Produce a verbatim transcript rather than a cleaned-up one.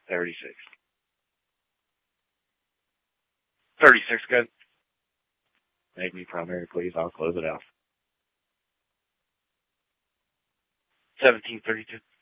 thirty-six. thirty-six, good. Make me primary, please. I'll close it out. seventeen thirty-two.